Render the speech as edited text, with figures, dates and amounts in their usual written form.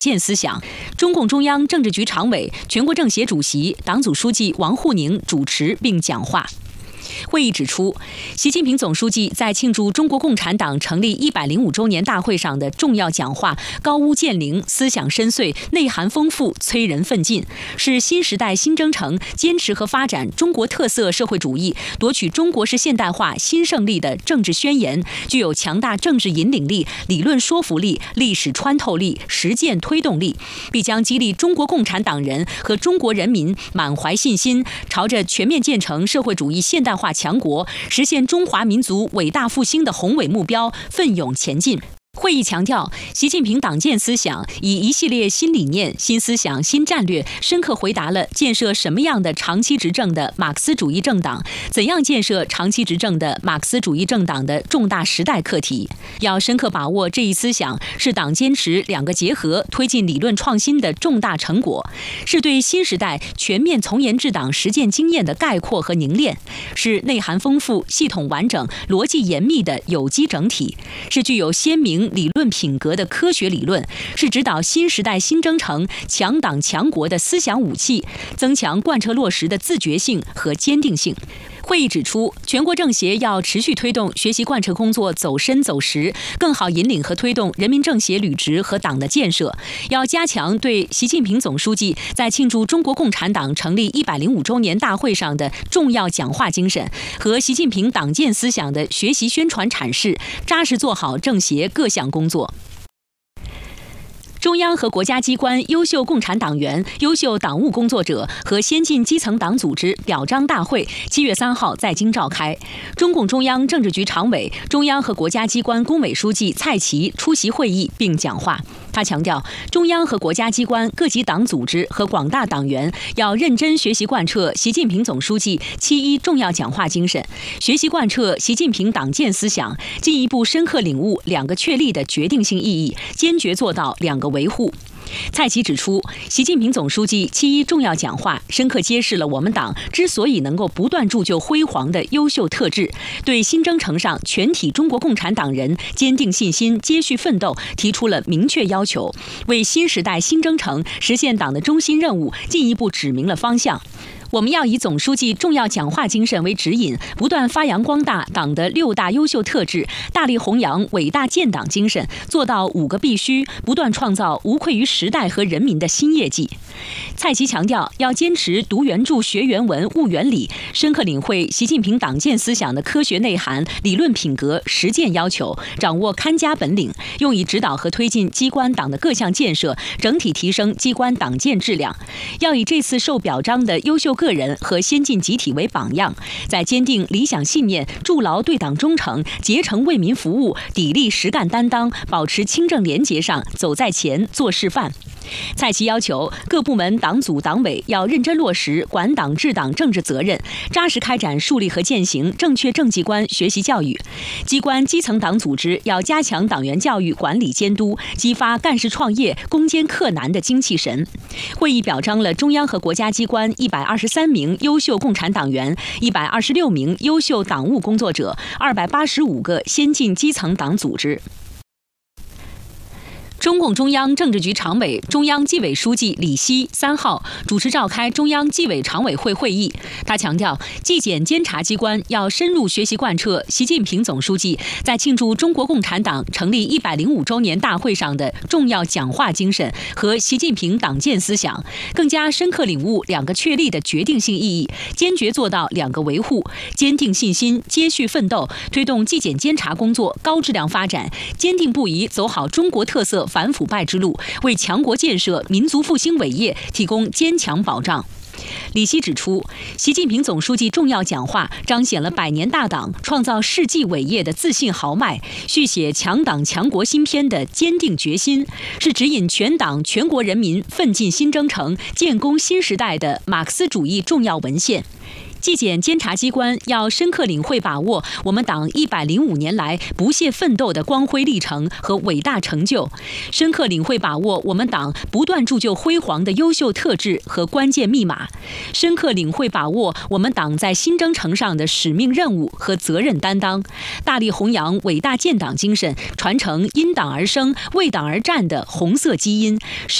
建思想，中共中央政治局常委、全国政协主席、党组书记王沪宁主持并讲话。会议指出，习近平总书记在庆祝中国共产党成立105周年大会上的重要讲话高屋建瓴、思想深邃、内涵丰富、催人奋进，是新时代新征程坚持和发展中国特色社会主义、夺取中国式现代化新胜利的政治宣言，具有强大政治引领力、理论说服力、历史穿透力、实践推动力，必将激励中国共产党人和中国人民满怀信心，朝着全面建成社会主义现代化强国、实现中华民族伟大复兴的宏伟目标奋勇前进。会议强调，习近平党建思想以一系列新理念、新思想、新战略，深刻回答了建设什么样的长期执政的马克思主义政党、怎样建设长期执政的马克思主义政党的重大时代课题。要深刻把握这一思想，是党坚持两个结合、推进理论创新的重大成果，是对新时代全面从严治党实践经验的概括和凝练，是内涵丰富、系统完整、逻辑严密的有机整体，是具有鲜明理论品格的科学理论，是指导新时代新征程强党强国的思想武器，增强贯彻落实的自觉性和坚定性。会议指出，全国政协要持续推动学习贯彻工作走深走实，更好引领和推动人民政协履职和党的建设，要加强对习近平总书记在庆祝中国共产党成立105周年大会上的重要讲话精神和习近平党建思想的学习宣传阐释，扎实做好政协各项工作。中央和国家机关优秀共产党员、优秀党务工作者和先进基层党组织表彰大会7月3号在京召开。中共中央政治局常委、中央和国家机关工委书记蔡奇出席会议并讲话。他强调，中央和国家机关各级党组织和广大党员要认真学习贯彻习近平总书记7.1重要讲话精神，学习贯彻习近平党建思想，进一步深刻领悟两个确立的决定性意义，坚决做到两个维护。蔡奇指出，习近平总书记7.1重要讲话深刻揭示了我们党之所以能够不断铸就辉煌的优秀特质，对新征程上全体中国共产党人坚定信心、接续奋斗提出了明确要求，为新时代新征程实现党的中心任务进一步指明了方向。我们要以总书记重要讲话精神为指引，不断发扬光大党的6大优秀特质，大力弘扬伟大建党精神，做到5个必须，不断创造无愧于时代和人民的新业绩。蔡奇强调，要坚持读原著、学原文、悟原理，深刻领会习近平党建思想的科学内涵、理论品格、实践要求，掌握看家本领，用以指导和推进机关党的各项建设，整体提升机关党建质量。要以这次受表彰的优秀个人和先进集体为榜样，在坚定理想信念、筑牢对党忠诚、竭诚为民服务、砥砺实干担当、保持清正廉洁上走在前、做示范。蔡奇要求各部门党组党委要认真落实管党治党政治责任，扎实开展树立和践行正确政绩观学习教育。机关基层党组织要加强党员教育管理监督，激发干事创业、攻坚克难的精气神。会议表彰了中央和国家机关123名优秀共产党员、126名优秀党务工作者、285个先进基层党组织。中共中央政治局常委、中央纪委书记李希3号主持召开中央纪委常委会会议。他强调，纪检监察机关要深入学习贯彻习近平总书记在庆祝中国共产党成立105周年大会上的重要讲话精神和习近平党建思想，更加深刻领悟两个确立的决定性意义，坚决做到两个维护，坚定信心、接续奋斗，推动纪检监察工作高质量发展，坚定不移走好中国特色反腐败之路，为强国建设、民族复兴伟业提供坚强保障。李希指出，习近平总书记重要讲话彰显了百年大党创造世纪伟业的自信豪迈，续写强党强国新篇的坚定决心，是指引全党全国人民奋进新征程、建功新时代的马克思主义重要文献。 纪检监察机关要深刻领会把握我们党105年来不懈奋斗的光辉历程和伟大成就，深刻领会把握我们党不断铸就辉煌的优秀特质和关键密码，深刻领会把握我们党在新征程上的使命任务和责任担当，大力弘扬伟大建党精神，传承因党而生、为党而战的红色基因，